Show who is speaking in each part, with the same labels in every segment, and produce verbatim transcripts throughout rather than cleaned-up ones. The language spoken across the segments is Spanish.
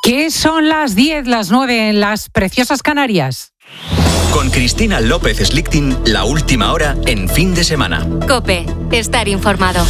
Speaker 1: ¿Qué son las diez, las nueve en las preciosas Canarias?
Speaker 2: Con Cristina López Slichting, la última hora en fin de semana.
Speaker 3: COPE, estar informado.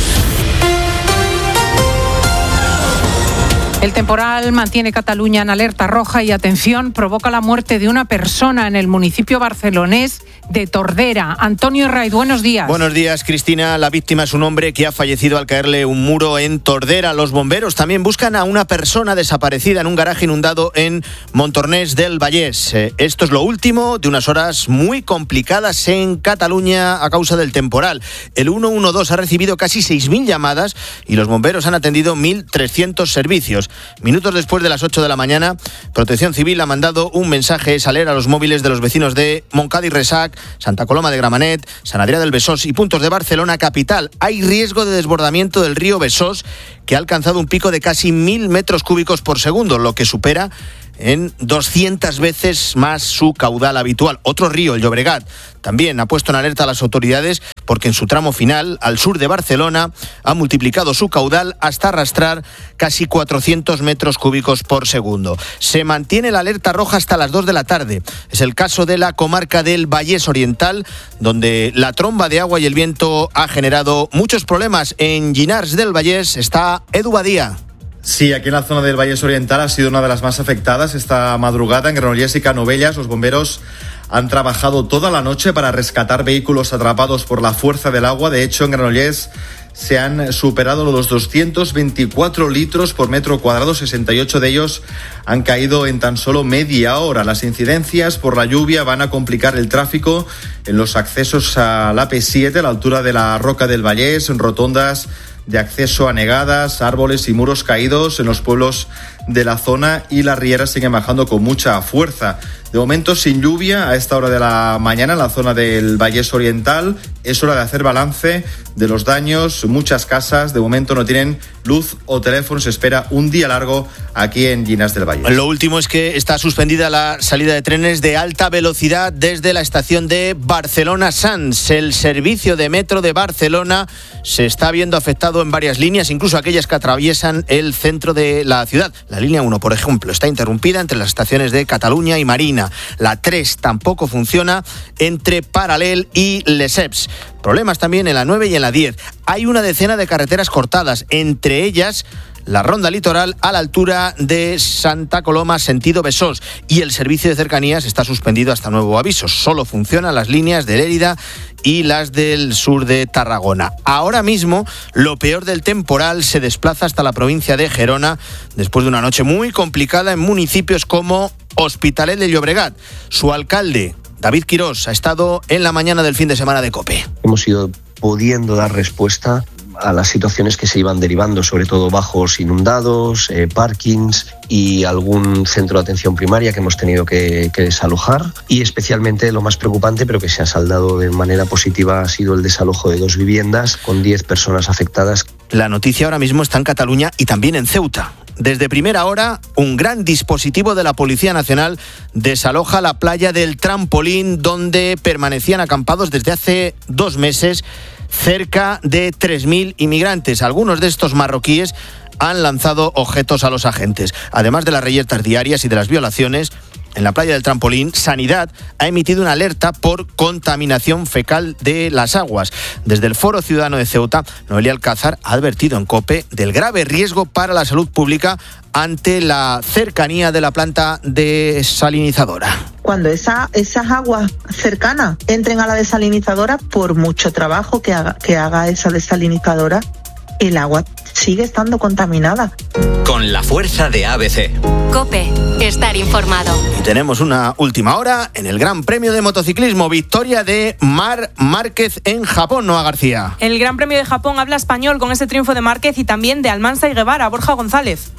Speaker 1: El temporal mantiene Cataluña en alerta roja y, atención, provoca la muerte de una persona en el municipio barcelonés de Tordera. Antonio Herraiz, buenos días.
Speaker 4: Buenos días, Cristina. La víctima es un hombre que ha fallecido al caerle un muro en Tordera. Los bomberos también buscan a una persona desaparecida en un garaje inundado en Montornès del Vallès. Esto es lo último de unas horas muy complicadas en Cataluña a causa del temporal. El ciento doce ha recibido casi seis mil llamadas y los bomberos han atendido mil trescientos servicios. Minutos después de las ocho de la mañana, Protección Civil ha mandado un mensaje saler a los móviles de los vecinos de Montcada y Reixac, Santa Coloma de Gramenet, Sant Adrià del Besós y puntos de Barcelona capital. Hay riesgo de desbordamiento del río Besós, que ha alcanzado un pico de casi mil metros cúbicos por segundo, lo que supera en doscientas veces más su caudal habitual. Otro río, el Llobregat, también ha puesto en alerta a las autoridades porque en su tramo final, al sur de Barcelona, ha multiplicado su caudal hasta arrastrar casi cuatrocientos metros cúbicos por segundo. Se mantiene la alerta roja hasta las dos de la tarde. Es el caso de la comarca del Vallès Oriental, donde la tromba de agua y el viento ha generado muchos problemas. En Llinars del Vallès está Edu Badía.
Speaker 5: Sí, aquí en la zona del Vallès Oriental ha sido una de las más afectadas esta madrugada. En Granollers y Canovelles los bomberos han trabajado toda la noche para rescatar vehículos atrapados por la fuerza del agua. De hecho, en Granollers se han superado los doscientos veinticuatro litros por metro cuadrado, sesenta y ocho de ellos han caído en tan solo media hora. Las incidencias por la lluvia van a complicar el tráfico en los accesos a la A P siete, a la altura de la Roca del Vallès, en rotondas de acceso anegadas, árboles y muros caídos en los pueblos de la zona, y las rieras siguen bajando con mucha fuerza. De momento sin lluvia a esta hora de la mañana en la zona del Vallès Oriental. Es hora de hacer balance de los daños. Muchas casas de momento no tienen luz o teléfono. Se espera un día largo aquí en Llinars del Vallès.
Speaker 4: Lo último es que está suspendida la salida de trenes de alta velocidad desde la estación de Barcelona-Sants. El servicio de metro de Barcelona se está viendo afectado en varias líneas, incluso aquellas que atraviesan el centro de la ciudad. La línea uno, por ejemplo, está interrumpida entre las estaciones de Cataluña y Marina. La tres tampoco funciona entre Paral·lel y Lesseps. Problemas también en la nueve y en la diez. Hay una decena de carreteras cortadas, entre ellas la ronda litoral a la altura de Santa Coloma, sentido Besós, y el servicio de cercanías está suspendido hasta nuevo aviso. Solo funcionan las líneas de Lérida y las del sur de Tarragona. Ahora mismo, lo peor del temporal se desplaza hasta la provincia de Gerona, después de una noche muy complicada en municipios como Hospitalet de Llobregat. Su alcalde, David Quirós, ha estado en la mañana del fin de semana de COPE.
Speaker 6: Hemos ido pudiendo dar respuesta a las situaciones que se iban derivando, sobre todo bajos inundados, eh, parkings y algún centro de atención primaria que hemos tenido que, que desalojar. Y especialmente lo más preocupante, pero que se ha saldado de manera positiva, ha sido el desalojo de dos viviendas con diez personas afectadas.
Speaker 4: La noticia ahora mismo está en Cataluña y también en Ceuta. Desde primera hora, un gran dispositivo de la Policía Nacional desaloja la playa del Trampolín, donde permanecían acampados desde hace dos meses cerca de tres mil inmigrantes. Algunos de estos marroquíes han lanzado objetos a los agentes. Además de las reyertas diarias y de las violaciones, en la playa del Trampolín, Sanidad ha emitido una alerta por contaminación fecal de las aguas. Desde el Foro Ciudadano de Ceuta, Noelia Alcázar ha advertido en COPE del grave riesgo para la salud pública ante la cercanía de la planta desalinizadora.
Speaker 7: Cuando esa, esas aguas cercanas entren a la desalinizadora, por mucho trabajo que haga, que haga esa desalinizadora, el agua sigue estando contaminada.
Speaker 2: Con la fuerza de A B C.
Speaker 3: COPE, estar informado.
Speaker 4: Y tenemos una última hora en el Gran Premio de Motociclismo. Victoria de Marc Márquez en Japón, Noa García.
Speaker 8: El Gran Premio de Japón habla español con ese triunfo de Márquez y también de Almansa y Guevara. Borja González.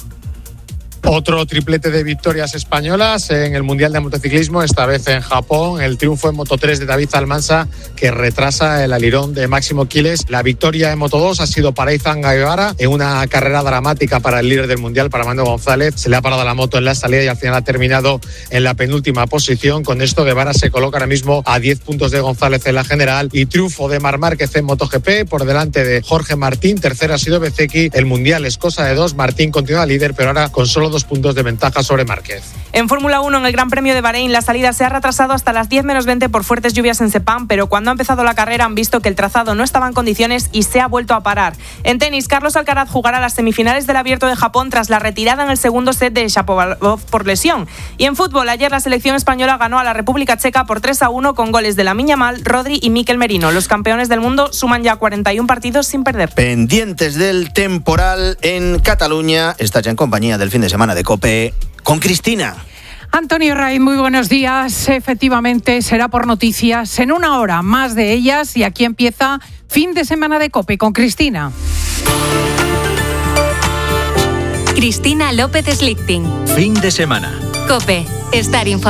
Speaker 9: Otro triplete de victorias españolas en el Mundial de Motociclismo, esta vez en Japón. El triunfo en Moto tres de David Almansa, que retrasa el alirón de Máximo Quiles. La victoria en Moto dos ha sido para Izan Guevara, en una carrera dramática para el líder del Mundial, para Mando González. Se le ha parado la moto en la salida y al final ha terminado en la penúltima posición. Con esto Guevara se coloca ahora mismo a diez puntos de González en la general. Y triunfo de Marc Márquez en MotoGP por delante de Jorge Martín. Tercero ha sido Bezzecchi. El Mundial es cosa de dos. Martín continúa líder, pero ahora con solo dos dos puntos de ventaja sobre Márquez.
Speaker 8: En Fórmula uno, en el Gran Premio de Bahrein, la salida se ha retrasado hasta las diez menos veinte por fuertes lluvias en Sepang, pero cuando ha empezado la carrera han visto que el trazado no estaba en condiciones y se ha vuelto a parar. En tenis, Carlos Alcaraz jugará las semifinales del Abierto de Japón tras la retirada en el segundo set de Shapovalov por lesión. Y en fútbol, ayer la selección española ganó a la República Checa por tres a uno con goles de Lamine Yamal, Rodri y Mikel Merino. Los campeones del mundo suman ya cuarenta y uno partidos sin perder.
Speaker 4: Pendientes del temporal en Cataluña, está ya en compañía del fin de semana de COPE con Cristina.
Speaker 1: Antonio Ray, muy buenos días. Efectivamente, será por noticias en una hora, más de ellas, y aquí empieza fin de semana de COPE con Cristina.
Speaker 3: Cristina López Slichting.
Speaker 2: Fin de semana.
Speaker 3: COPE. Estar informado.